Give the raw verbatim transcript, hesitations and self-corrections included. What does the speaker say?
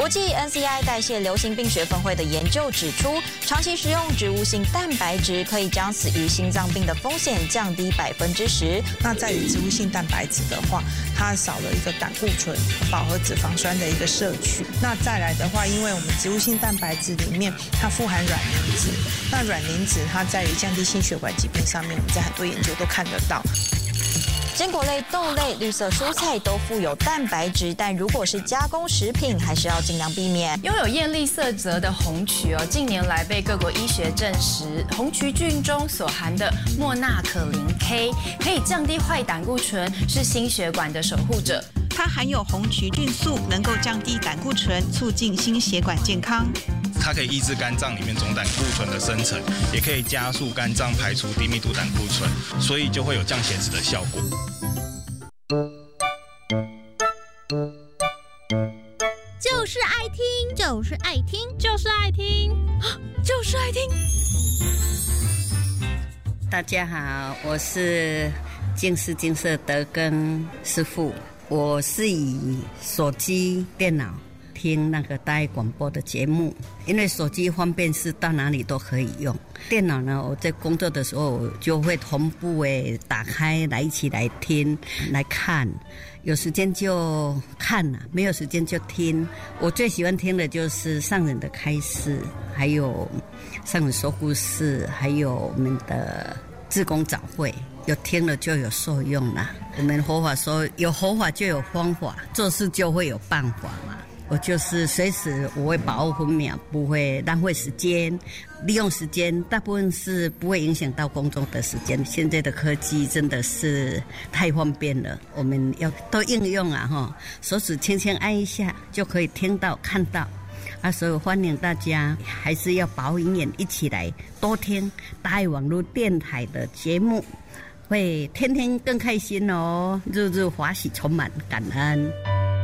国际 N C I 代谢流行病学分会的研究指出，长期食用植物性蛋白质可以将死于心脏病的风险降低百分之十。 那在于植物性蛋白质的话，它少了一个胆固醇、饱和脂肪酸的一个摄取。那再来的话，因为我们植物性蛋白质里面它富含软磷脂，那软磷脂它在于降低心血管疾病上面，我们在很多研究都看得到。 坚果类、豆类、绿色蔬菜都富有蛋白质，但如果是加工食品，还是要尽量避免。 拥有艳丽色泽的红曲哦，近年来被各国医学证实，红曲菌中所含的莫纳可林 K 可以降低坏胆固醇，是心血管的守护者。 它含有红曲菌素，能够降低胆固醇，促进心血管健康。 它可以抑制肝脏里面总胆固醇的生成，也可以加速肝脏排出低密度胆固醇，所以就会有降血脂的效果。 就是爱听，就是爱听，就是爱听，就是爱听。 大家好，我是净视金色德根师傅。我是以手机、电脑听那个大爱广播的节目，因为手机方便是到哪里都可以用。电脑呢，我在工作的时候我就会同步诶打开来一起来听来看，有时间就看啦，没有时间就听。我最喜欢听的就是上人的开示，还有上人说故事，还有我们的志工早会。有听了就有受用啦。我们佛法说有佛法就有方法，做事就会有办法嘛。我就是随时我会把握分秒，不会浪费时间，利用时间，大部分是不会影响到工作的时间。现在的科技真的是太方便了，我们要多应用啊哈！手指轻轻按一下就可以听到看到。啊，所以欢迎大家还是要保养眼，一起来多听大爱网络电台的节目，会天天更开心哦，日日欢喜充满感恩。